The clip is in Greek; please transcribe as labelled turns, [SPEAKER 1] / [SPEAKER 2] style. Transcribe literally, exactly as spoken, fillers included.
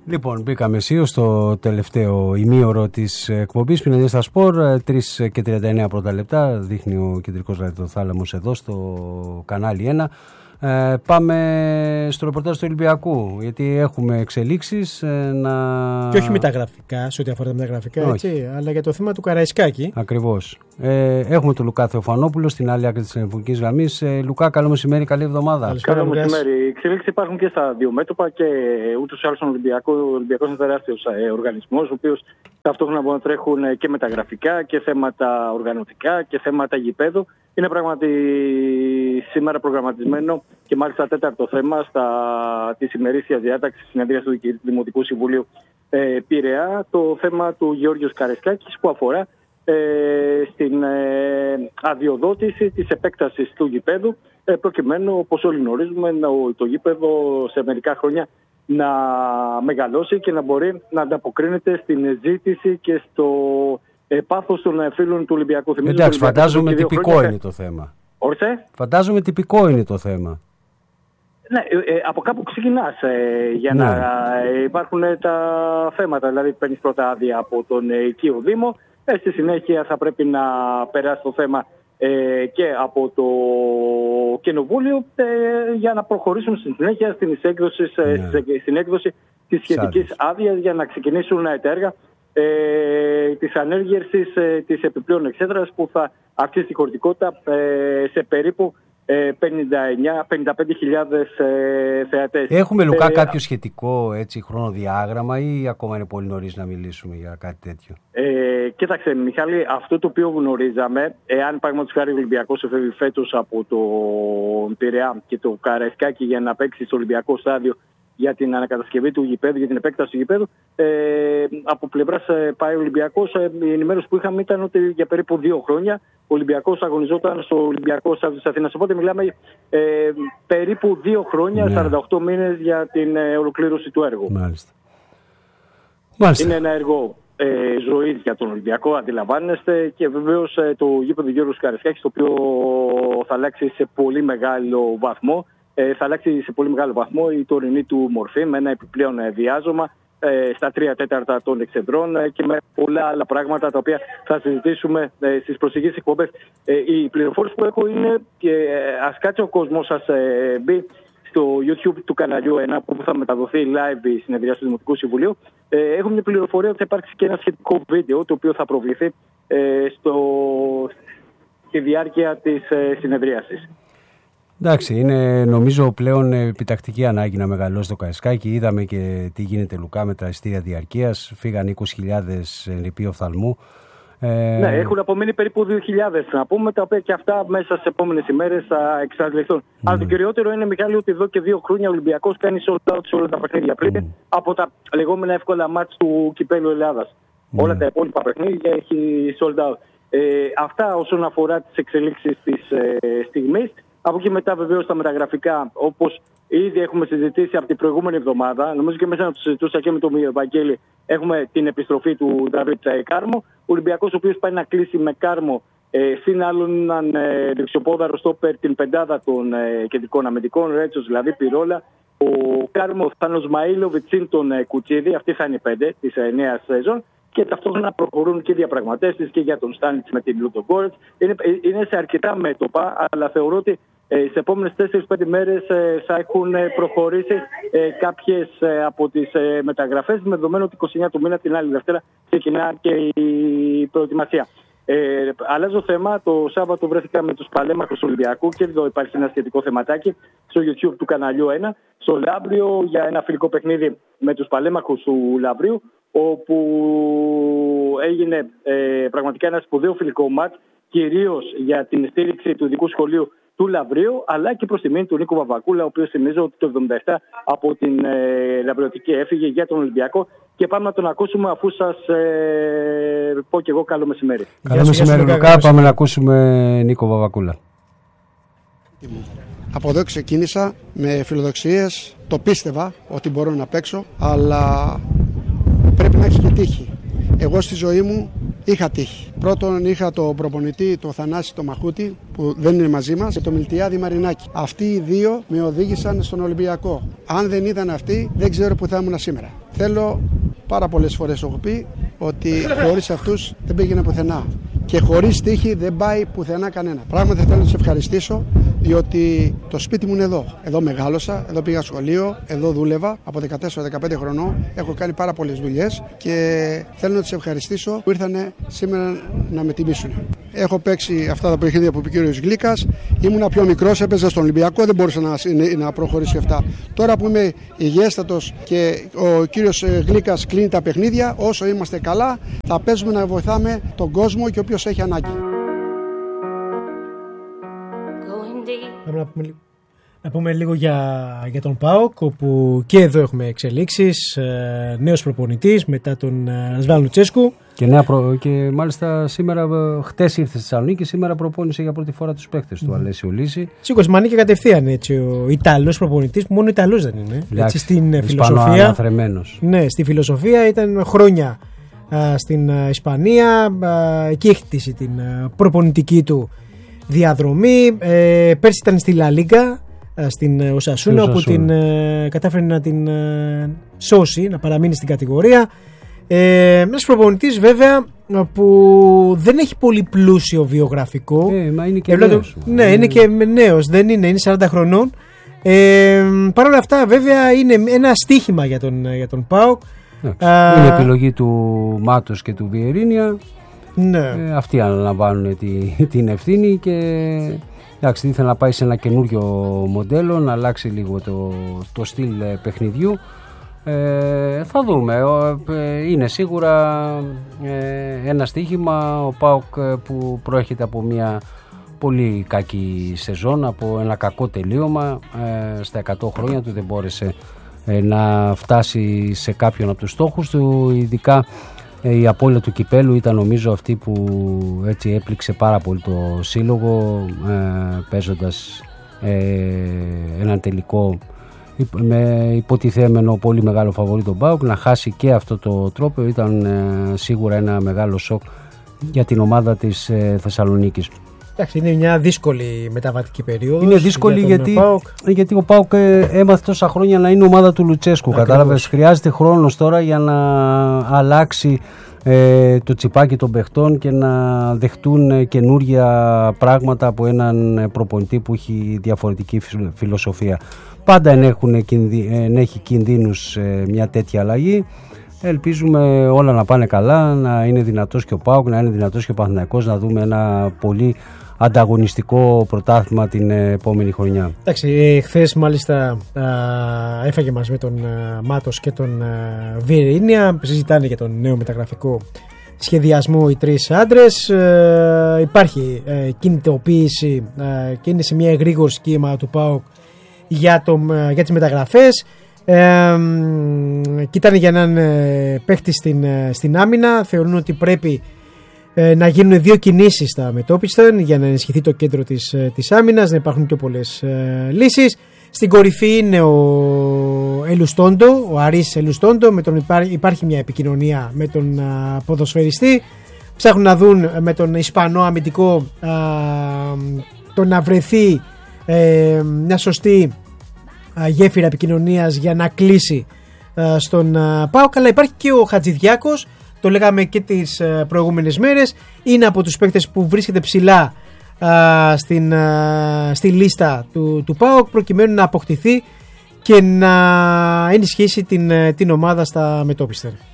[SPEAKER 1] Λοιπόν, μπήκαμε αισίως στο τελευταίο ημίωρο της εκπομπής Πινελιές στα Σπορ, τρεις και τριάντα εννέα πρώτα λεπτά, δείχνει ο κεντρικός ραδιοθάλαμος εδώ στο κανάλι ένα. Ε, πάμε στο ρεπορτάζ του Ολυμπιακού, γιατί έχουμε εξελίξεις ε, να...
[SPEAKER 2] Και όχι μεταγραφικά, σε ό,τι αφορά τα μεταγραφικά, έτσι, αλλά για το θέμα του Καραϊσκάκη.
[SPEAKER 1] Ακριβώς. Ε, έχουμε τον Λουκά Θεοφανόπουλο στην άλλη άκρη της τηλεφωνικής γραμμής. Ε, Λουκά, καλό μεσημέρι, καλή εβδομάδα.
[SPEAKER 3] Καλό μεσημέρι. Οι εξελίξεις υπάρχουν και στα δύο μέτωπα και ούτως ή άλλως ο Ολυμπιακός Ολυμπιακός είναι τεράστιος ε, οργανισμός, ο οποίος ταυτόχρονα μπορεί να τρέχουν και μεταγραφικά και θέματα οργανωτικά και θέματα γηπέδου. Είναι πράγματι σήμερα προγραμματισμένο και μάλιστα τέταρτο θέμα στα, της ημερήσιας διάταξης συνεδρίας του Δημοτικού Συμβουλίου ε, Πειραιά, το θέμα του Γεώργιος Καραϊσκάκης που αφορά ε, στην ε, αδειοδότηση της επέκτασης του γηπέδου ε, προκειμένου, όπως όλοι γνωρίζουμε, να, το γήπεδο σε μερικά χρόνια να μεγαλώσει και να μπορεί να ανταποκρίνεται στην ζήτηση και στο ε, πάθος των φίλων του Ολυμπιακού.
[SPEAKER 1] Εντάξει, φαντάζομαι τυπικό χρόνια... είναι το θέμα.
[SPEAKER 3] Όρσε.
[SPEAKER 1] Φαντάζομαι τυπικό είναι το θέμα.
[SPEAKER 3] Ναι, ε, από κάπου ξεκινάς ε, για ναι. να ε, υπάρχουν τα θέματα. Δηλαδή παίρνεις πρώτα άδεια από τον ε, οικείο Δήμο, ε, στη συνέχεια θα πρέπει να περάσει το θέμα ε, και από το Κοινοβούλιο ε, για να προχωρήσουν στη συνέχεια στην έκδοση, ναι. στην έκδοση της σχετικής άδειας για να ξεκινήσουν τα έργα ε, της ανέργειας ε, της επιπλέον εξέδρας που θα αυξήσει τη χωρητικότητα ε, σε περίπου πενήντα εννέα πενήντα πέντε χιλιάδες ε, θεατές.
[SPEAKER 1] Έχουμε, Λουκά, ε, κάποιο σχετικό έτσι, χρονοδιάγραμμα ή ακόμα είναι πολύ νωρίς να μιλήσουμε για κάτι τέτοιο?
[SPEAKER 3] Ε, κοίταξε, Μιχάλη, αυτό το οποίο γνωρίζαμε, εάν παραδείγματος χάρη ο Ολυμπιακός εφεύγει φέτος από τον Πειραιά και το Καραϊσκάκη για να παίξει στο Ολυμπιακό στάδιο για την ανακατασκευή του γηπέδου, για την επέκταση του γηπέδου, ε, από πλευράς ε, πάει ο Ολυμπιακός, ε, η ενημέρωση που είχαμε ήταν ότι για περίπου δύο χρόνια ο Ολυμπιακός αγωνιζόταν στο Ολυμπιακό Στάδιο της Αθήνας. Οπότε μιλάμε ε, περίπου δύο χρόνια, ναι. σαράντα οκτώ μήνες για την ε, ολοκλήρωση του έργου.
[SPEAKER 1] Μάλιστα. Μάλιστα.
[SPEAKER 3] Είναι ένα έργο ε, ζωής για τον Ολυμπιακό, αντιλαμβάνεστε, και βεβαίως ε, το γήπεδο Γιώργου Καραϊσκάκη, το οποίο θα αλλάξει σε πολύ μεγάλο βαθμό. Ε, θα αλλάξει σε πολύ μεγάλο βαθμό η τωρινή του μορφή με ένα επιπλέον ε, διάζωμα ε, στα τρία τέταρτα των εξεδρών ε, και με πολλά άλλα πράγματα τα οποία θα συζητήσουμε ε, στις προσεχείς εκπομπές. Ε, οι πληροφορίες που έχω είναι και ε, ας κάτσει ο κόσμος σας ε, μπει στο YouTube του καναλιού ένα που θα μεταδοθεί live η συνεδρία του Δημοτικού Συμβουλίου. Ε, έχω μια πληροφορία ότι θα υπάρξει και ένα σχετικό βίντεο το οποίο θα προβληθεί ε, στο, στη διάρκεια της ε, συνεδρίασης.
[SPEAKER 1] Εντάξει, είναι νομίζω πλέον επιτακτική ανάγκη να μεγαλώσει το Καραϊσκάκη. Είδαμε και τι γίνεται, Λουκά, με τα ειστήρια διαρκείας. Φύγαν είκοσι χιλιάδες νηποί οφθαλμού. Ε... Ναι,
[SPEAKER 3] έχουν απομείνει περίπου δύο χιλιάδες να πούμε, τα οποία και αυτά μέσα στις επόμενες ημέρες θα εξαντληθούν. Mm. Αλλά το κυριότερο είναι, Μιχάλη, ότι εδώ και δύο χρόνια ο Ολυμπιακός κάνει sold out σε όλα τα παιχνίδια πριν mm. από τα λεγόμενα εύκολα μάτς του Κυπέλλου Ελλάδας. Mm. Όλα τα υπόλοιπα παιχνίδια έχει sold out. Ε, αυτά όσον αφορά τις εξελίξεις της ε, στιγμής. Από εκεί μετά βεβαίως τα μεταγραφικά, όπως ήδη έχουμε συζητήσει από την προηγούμενη εβδομάδα, νομίζω και μέσα να το συζητούσα και με τον Βαγγέλη, έχουμε την επιστροφή του Νταβίτ Κάρμο. Ο Ολυμπιακός, ο οποίος πάει να κλείσει με Κάρμο, ε, συν άλλον έναν ε, δεξιοπόδαρο στόπερ, την πεντάδα των ε, κεντρικών αμυντικών, Ρέτσος δηλαδή, Πυρόλα, ο Κάρμο, ο Θάνος Μαΐλοβιτς, συν τον ε, Κουτσίδη, αυτοί θα είναι οι πέντε της ε, νέας σεζόν. Και ταυτόχρονα προχωρούν και διαπραγματεύσεις και για τον Στάνιτς με την Λούτογκόρετς. Είναι, είναι σε αρκετά μέτωπα, αλλά θεωρώ ότι ε, στις επόμενες τέσσερις πέντε μέρες ε, θα έχουν προχωρήσει ε, κάποιες ε, από τις ε, μεταγραφές, με δεδομένο ότι είκοσι εννέα του μήνα την άλλη Δευτέρα ξεκινά και η προετοιμασία. Ε, αλλάζω θέμα. Το Σάββατο βρέθηκα με τους παλέμαχους του Ολυμπιακού και εδώ υπάρχει ένα σχετικό θεματάκι στο YouTube του καναλιού ένα, στο Λαύριο, για ένα φιλικό παιχνίδι με τους παλέμαχους του Λαυρίου, όπου έγινε ε, πραγματικά ένα σπουδαίο φιλικό μάτς, κυρίως για την στήριξη του ειδικού σχολείου του Λαυρίου, αλλά και προς τιμήν του Νίκο Βαβακούλα, ο οποίος θυμίζω ότι το εβδομήντα επτά από την ε, Λαυριωτική έφυγε για τον Ολυμπιακό. Και πάμε να τον ακούσουμε, αφού σας ε, πω και εγώ καλό μεσημέρι.
[SPEAKER 1] Καλό μεσημέρι, Λουκά. Πάμε να ακούσουμε Νίκο Βαβακούλα.
[SPEAKER 4] Από εδώ ξεκίνησα με φιλοδοξίες, το πίστευα ότι μπορώ να παίξω, αλλά πρέπει να έχεις και τύχη. Εγώ στη ζωή μου είχα τύχη. Πρώτον είχα το προπονητή, το Θανάση το Μαχούτη, που δεν είναι μαζί μας, και το Μιλτιάδη Μαρινάκη. Αυτοί οι δύο με οδήγησαν στον Ολυμπιακό. Αν δεν ήταν αυτοί, δεν ξέρω που θα ήμουν σήμερα. θέλω, πάρα πολλές φορές έχω πει, ότι χωρίς αυτούς δεν πήγαινε πουθενά. Και χωρίς τύχη δεν πάει πουθενά κανένα. Πράγματι θέλω να τους ευχαριστήσω, διότι το σπίτι μου είναι εδώ. Εδώ μεγάλωσα, εδώ πήγα σχολείο, εδώ δούλευα από δεκατέσσερα δεκαπέντε χρονών. Έχω κάνει πάρα πολλές δουλειές και θέλω να τους ευχαριστήσω που ήρθαν σήμερα να με τιμήσουν. Έχω παίξει αυτά τα παιχνίδια που είπε ο κύριος Γλίκας. Ήμουνα πιο μικρός, έπαιζα στον Ολυμπιακό, δεν μπορούσα να, να προχωρήσω αυτά. Τώρα που είμαι υγιέστατος και ο κύριος Γλίκας κλείνει τα παιχνίδια, όσο είμαστε καλά, θα παίζουμε να βοηθάμε τον κόσμο και όποιος έχει ανάγκη.
[SPEAKER 2] Να πούμε, να πούμε λίγο για, για τον ΠΑΟΚ, όπου και εδώ έχουμε εξελίξεις. Ε, νέος προπονητής μετά τον Ρασβάν Λουτσέσκου.
[SPEAKER 1] Και, νέα προ... και μάλιστα σήμερα, χτες ήρθε στη Θεσσαλονίκη, σήμερα προπόνησε για πρώτη φορά τους παίκτες mm. του Αλέσιο Λύση.
[SPEAKER 2] Σήκωσε μανίκια κατευθείαν έτσι, ο Ιταλός προπονητής, που μόνο Ιταλός δεν είναι. Έτσι, στην φιλοσοφία. Ναι, στη φιλοσοφία ήταν χρόνια α, στην α, Ισπανία, α, εκεί έχει χτίσει την α, προπονητική του διαδρομή. Ε, πέρσι ήταν στη Λα Λίγκα, στην Οσασούνα, όπου την ε, κατάφερε να την ε, σώσει, να παραμείνει στην κατηγορία. Ε, ένας προπονητής βέβαια που δεν έχει πολύ πλούσιο βιογραφικό.
[SPEAKER 1] Ε, μα είναι και νέος.
[SPEAKER 2] Ναι, είναι και νέος, δεν είναι, είναι σαράντα χρονών. Ε, Παρ' όλα αυτά βέβαια είναι ένα στοίχημα για τον, για τον ΠΑΟΚ.
[SPEAKER 1] Είναι επιλογή του Μάτος και του Βιερίνια.
[SPEAKER 2] Ναι.
[SPEAKER 1] Ε, αυτοί αναλαμβάνουν τη, την ευθύνη και εντάξει, ήθελε να πάει σε ένα καινούριο μοντέλο, να αλλάξει λίγο το, το στυλ παιχνιδιού. Ε, θα δούμε. Είναι σίγουρα ε, ένα στοίχημα. Ο ΠΑΟΚ που προέρχεται από μια πολύ κακή σεζόν, από ένα κακό τελείωμα, ε, στα εκατό χρόνια του δεν μπόρεσε ε, να φτάσει σε κάποιον από τους στόχους του, ειδικά η απώλεια του κυπέλου ήταν νομίζω αυτή που έτσι έπληξε πάρα πολύ το σύλλογο, ε, παίζοντας ε, έναν τελικό με υποτιθέμενο πολύ μεγάλο φαβορί τον ΠΑΟΚ. Να χάσει και αυτό το τρόπο ήταν ε, σίγουρα ένα μεγάλο σοκ για την ομάδα της ε, Θεσσαλονίκης.
[SPEAKER 2] Εντάξει, είναι μια δύσκολη μεταβατική περίοδος.
[SPEAKER 1] Είναι δύσκολη
[SPEAKER 2] για
[SPEAKER 1] γιατί,
[SPEAKER 2] ΠΑΟΚ.
[SPEAKER 1] γιατί ο ΠΑΟΚ έμαθε τόσα χρόνια να είναι ομάδα του Λουτσέσκου. Κατάλαβες, χρειάζεται χρόνος τώρα για να αλλάξει ε, το τσιπάκι των παιχτών και να δεχτούν καινούργια πράγματα από έναν προπονητή που έχει διαφορετική φιλοσοφία. Πάντα ενέχουν, ενέχει κινδύνους ε, μια τέτοια αλλαγή. Ελπίζουμε όλα να πάνε καλά, να είναι δυνατός και ο ΠΑΟΚ, να είναι δυνατός και ο Παναθηναϊκός, να δούμε ένα πολύ ανταγωνιστικό πρωτάθλημα την επόμενη χρονιά.
[SPEAKER 2] Εντάξει, χθες μάλιστα α, έφαγε μαζί με τον α, Μάτος και τον Βιερίνια, συζητάνε για τον νέο μεταγραφικό σχεδιασμό οι τρεις άντρες. Ε, υπάρχει ε, κινητοποίηση ε, και είναι σε μια εγρήγορη σχήμα του ΠΑΟΚ για, το, για τις μεταγραφές. Ε, κοιτάνε για έναν ε, παίχτη στην, ε, στην άμυνα. Θεωρούν ότι πρέπει ε, να γίνουν δύο κινήσεις στα μετώπιστα για να ενισχυθεί το κέντρο της, ε, της άμυνας, να υπάρχουν πιο πολλές ε, λύσεις. Στην κορυφή είναι ο Ελουστόντο, ο Αρής Ελουστόντο, με τον υπάρχει, υπάρχει μια επικοινωνία με τον α, ποδοσφαιριστή. Ψάχνουν να δουν με τον Ισπανό αμυντικό α, το να βρεθεί ε, μια σωστή γέφυρα επικοινωνίας για να κλείσει α, στον ΠΑΟΚ. Αλλά υπάρχει και ο Χατζηδιάκος, το λέγαμε και τις α, προηγούμενες μέρες, είναι από τους παίκτες που βρίσκεται ψηλά α, στην, α, στη λίστα του, του ΠΑΟΚ, προκειμένου να αποκτηθεί και να ενισχύσει την, την ομάδα στα μετώπιστα.